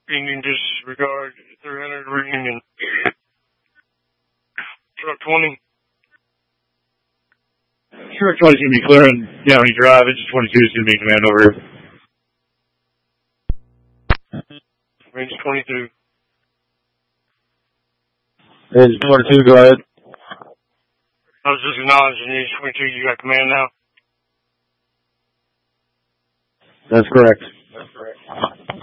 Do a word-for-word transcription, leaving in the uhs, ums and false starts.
Indian disregard, three hundred Union. Truck twenty. Truck twenty is going to be clearing Downey Drive. Engine twenty-two is going to be in command over here. Range twenty-two. Engine twenty-two, go ahead. I was just acknowledging Engine twenty-two, you got command now? That's correct. That's correct.